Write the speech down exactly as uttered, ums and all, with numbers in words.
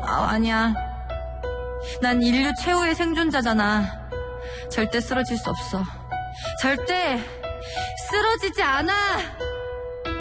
아, 아니야. 난 인류 최후의 생존자잖아. 절대 쓰러질 수 없어. 절대 쓰러지지 않아.